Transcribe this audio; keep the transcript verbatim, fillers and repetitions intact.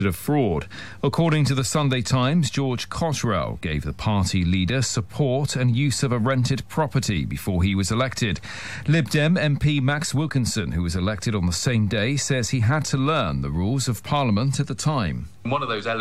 of fraud. According to the Sunday Times, George Cottrell gave the party leader support and use of a rented property before he was elected. Lib Dem M P Max Wilkinson, who was elected on the same day, says he had to learn the rules of Parliament at the time. One of those elements